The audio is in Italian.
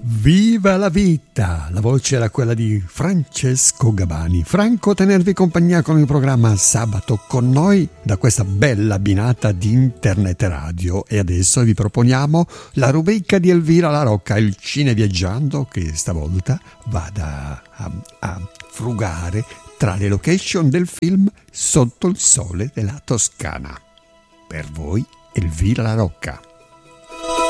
Viva la vita! La voce era quella di Francesco Gabani. Franco, tenervi compagnia con il programma Sabato con noi da questa bella binata di internet radio. E adesso vi proponiamo la rubrica di Elvira La Rocca, il Cine Viaggiando, che stavolta vada a frugare tra le location del film Sotto il sole della Toscana. Per voi Elvira La Rocca.